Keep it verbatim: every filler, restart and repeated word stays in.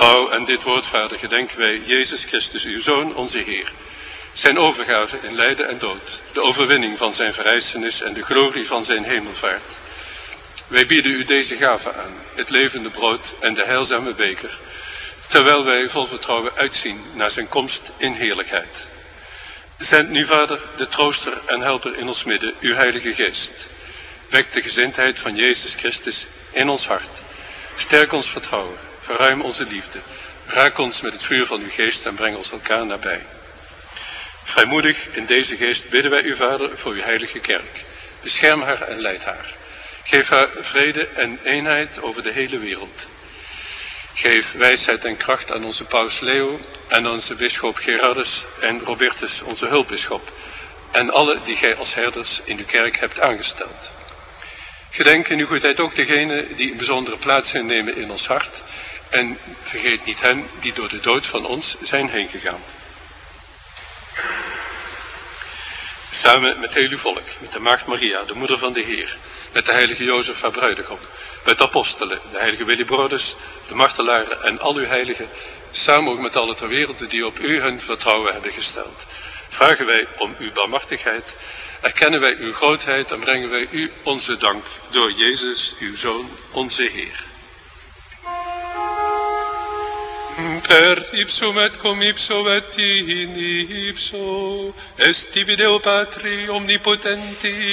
Trouw aan dit woord, Vader, gedenken wij Jezus Christus, uw Zoon, onze Heer. Zijn overgave in lijden en dood, de overwinning van zijn verrijzenis en de glorie van zijn hemelvaart. Wij bieden u deze gave aan, het levende brood en de heilzame beker, terwijl wij vol vertrouwen uitzien naar zijn komst in heerlijkheid. Zend nu, Vader, de trooster en helper in ons midden, uw Heilige Geest. Wek de gezindheid van Jezus Christus in ons hart. Sterk ons vertrouwen, verruim onze liefde. Raak ons met het vuur van uw geest en breng ons elkaar nabij. Vrijmoedig in deze geest bidden wij u, Vader, voor uw heilige kerk. Bescherm haar en leid haar. Geef haar vrede en eenheid over de hele wereld. Geef wijsheid en kracht aan onze paus Leo en aan onze bisschop Gerardus en Robertus, onze hulpbisschop, en alle die gij als herders in uw kerk hebt aangesteld. Gedenk in uw goedheid ook degenen die een bijzondere plaats innemen in ons hart, en vergeet niet hen die door de dood van ons zijn heen gegaan. Samen met heel uw volk, met de maagd Maria, de moeder van de Heer, met de heilige Jozef, haar bruidegom, met de apostelen, de heilige Willibrordus, de martelaren en al uw heiligen, samen ook met alle ter wereld die op u hun vertrouwen hebben gesteld. Vragen wij om uw barmhartigheid, erkennen wij uw grootheid en brengen wij u onze dank door Jezus, uw Zoon, onze Heer. Per ipsum et cum ipso et in ipso est tibi Deo Patri omnipotenti